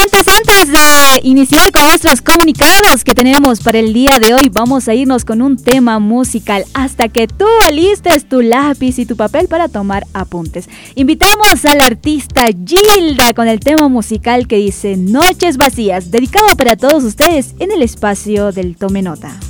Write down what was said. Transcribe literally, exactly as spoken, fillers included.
pues antes de iniciar con nuestros comunicados que tenemos para el día de hoy, vamos a irnos con un tema musical hasta que tú alistes tu lápiz y tu papel para tomar apuntes. Invitamos a la artista Gilda con el tema musical que dice Noches Vacías, dedicado para todos ustedes en el espacio del Tome Nota.